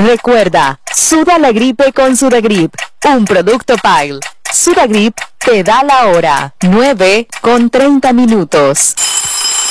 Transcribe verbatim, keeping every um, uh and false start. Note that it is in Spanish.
Recuerda, suda la gripe con Sudagrip, un producto Pile. Sudagrip te da la hora, nueve con treinta minutos.